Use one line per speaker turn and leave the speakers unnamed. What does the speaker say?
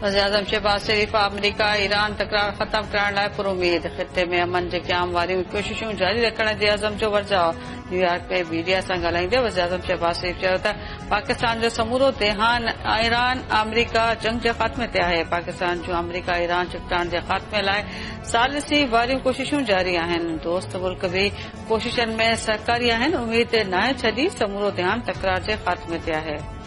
वज़ीर-ए-आज़म शहबाज शरीफ अमरीका ईरान तकरार ख़त्म करण लाइ पुरुमीद। ख़िते में अमन जे क़याम वारियूं कोशिशूं जारी रखण जे अज़म जो वर्जाउ। न्यूयॉर्क में मीडिया सां ॻाल्हाईंदे वज़ीर-ए-आज़म शहबाज शरीफ चयो त पाकिस्तान जो समूरो देहान ईरान अमरीका जंग जे ख़ात्मे ते आहे। पाकिस्तान जूं अमरीका ईरान चिटकाइण जे ख़ात्मे लाइ सालिसी वारियूं कोशिशूं जारी आहिनि। दोस्त मुल्क भी कोशिशनि में सहकारी आहिनि। उमीद नाहे छॾी समूरो देहान तकरार जे ख़ात्मे ते आहे।